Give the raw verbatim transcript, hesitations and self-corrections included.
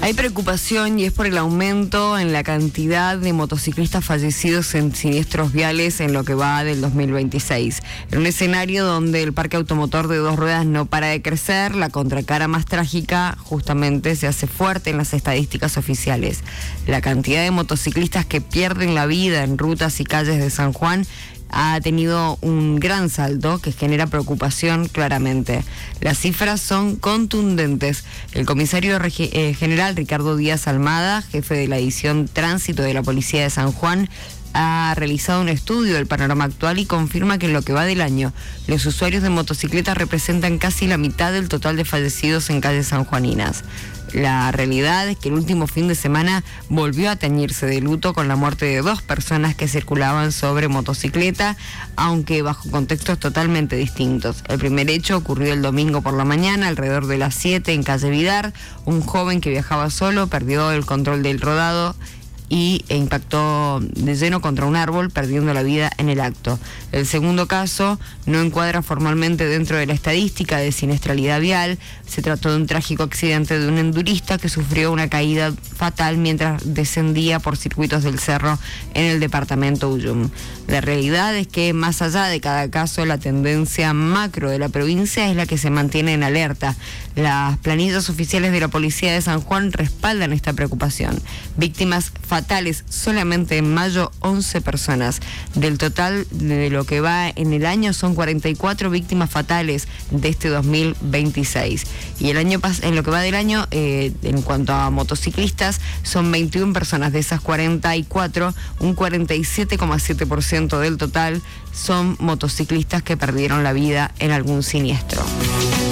Hay preocupación y es por el aumento en la cantidad de motociclistas fallecidos en siniestros viales en lo que va del dos mil veintiséis. En un escenario donde el parque automotor de dos ruedas no para de crecer, la contracara más trágica justamente se hace fuerte en las estadísticas oficiales. La cantidad de motociclistas que pierden la vida en rutas y calles de San Juan ha tenido un gran salto que genera preocupación claramente. Las cifras son contundentes. El comisario regi- eh, general Ricardo Díaz Almada, jefe de la división Tránsito de la Policía de San Juan, ha realizado un estudio del panorama actual y confirma que en lo que va del año, los usuarios de motocicletas representan casi la mitad del total de fallecidos en calles sanjuaninas. La realidad es que el último fin de semana volvió a teñirse de luto con la muerte de dos personas que circulaban sobre motocicleta, aunque bajo contextos totalmente distintos. El primer hecho ocurrió el domingo por la mañana, alrededor de las siete, en calle Vidar. Un joven que viajaba solo perdió el control del rodado y impactó de lleno contra un árbol, perdiendo la vida en el acto. El segundo caso no encuadra formalmente dentro de la estadística de siniestralidad vial. Se trató de un trágico accidente de un endurista que sufrió una caída fatal mientras descendía por circuitos del cerro en el departamento Ullum. La realidad es que, más allá de cada caso, la tendencia macro de la provincia es la que se mantiene en alerta. Las planillas oficiales de la Policía de San Juan respaldan esta preocupación. Víctimas fatales solamente en mayo, once personas. Del total de lo que va en el año son cuarenta y cuatro víctimas fatales de este dos mil veintiséis. Y el año pas- en lo que va del año, eh, en cuanto a motociclistas, son veintiuna personas. De esas cuarenta y cuatro, un cuarenta y siete coma siete por ciento del total son motociclistas que perdieron la vida en algún siniestro.